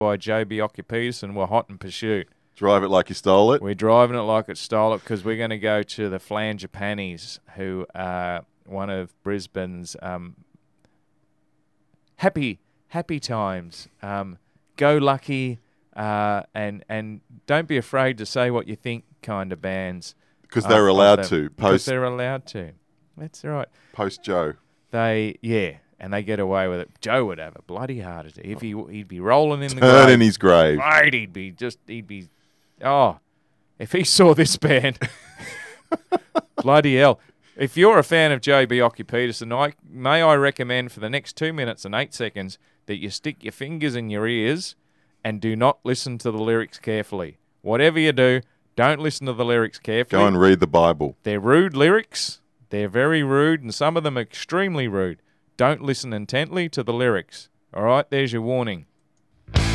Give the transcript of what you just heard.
by Joe Bjelke-Petersen, and we're hot in pursuit. Drive it like you stole it. We're driving it like it stole it because we're going to go to the Flangipanis, who are one of Brisbane's happy times. Go lucky, and don't be afraid to say what you think kind of bands. Because they're allowed to. Because they're allowed to. That's right. Post Joe. And they get away with it. Joe would have a bloody heart attack. If he'd be rolling in the Turn grave. in his grave. Right, if he saw this band, bloody hell. If you're a fan of Joe Bjelke-Petersen, may I recommend for the next 2 minutes and 8 seconds that you stick your fingers in your ears and do not listen to the lyrics carefully. Whatever you do, don't listen to the lyrics carefully. Go and read the Bible. They're rude lyrics. They're very rude, and some of them are extremely rude. Don't listen intently to the lyrics. All right, there's your warning.